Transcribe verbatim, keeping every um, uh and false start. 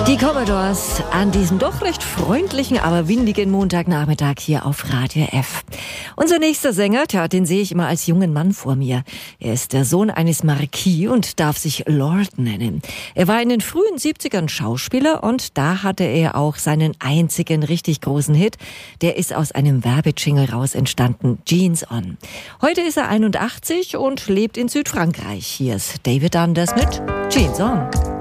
Die Commodores an diesem doch recht freundlichen, aber windigen Montagnachmittag hier auf Radio F. Unser nächster Sänger, tja, den sehe ich immer als jungen Mann vor mir. Er ist der Sohn eines Marquis und darf sich Lord nennen. Er war in den frühen siebzigern Schauspieler und da hatte er auch seinen einzigen richtig großen Hit. Der ist aus einem Werbejingle raus entstanden, Jeans On. Heute ist er einundachtzig und lebt in Südfrankreich. Hier ist David Anders mit Jeans On.